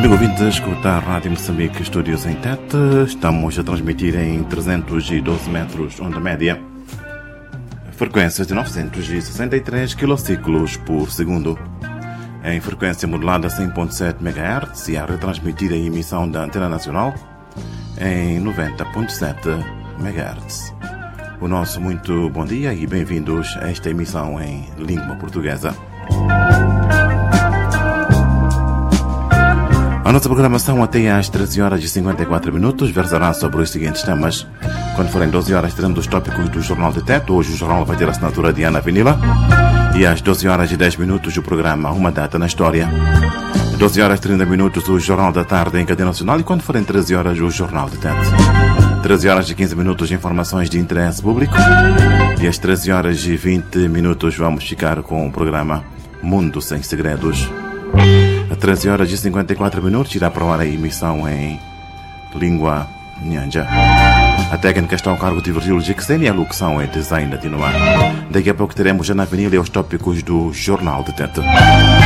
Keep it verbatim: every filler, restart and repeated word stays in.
Amigo ouvinte, escuta a Rádio Moçambique, estúdios em Tete. Estamos a transmitir em trezentos e doze metros, onda média. Frequências de novecentos e sessenta e três quilociclos por segundo. Em frequência modulada cem vírgula sete megahertz e a retransmitir a emissão da Antena Nacional em noventa vírgula sete megahertz. O nosso muito bom dia e bem-vindos a esta emissão em língua portuguesa. A nossa programação até às treze horas e cinquenta e quatro minutos versará sobre os seguintes temas. Quando forem doze horas teremos os tópicos do Jornal de Tete. Hoje o jornal vai ter a assinatura de Ana Vinila. E às doze horas e dez minutos o programa Uma Data na História. doze horas e trinta minutos o Jornal da Tarde em cadeia nacional. E quando forem treze horas o Jornal de Tete. treze horas e quinze minutos informações de interesse público. E às treze horas e vinte minutos vamos ficar com o programa Mundo Sem Segredos. A treze horas e cinquenta e quatro minutos irá para o ar a emissão em língua nhanja. A técnica está ao cargo de Virgílio Gixene e a locução é design de Noar. Daqui a pouco teremos Ana Vinila e os tópicos do Jornal de Tete.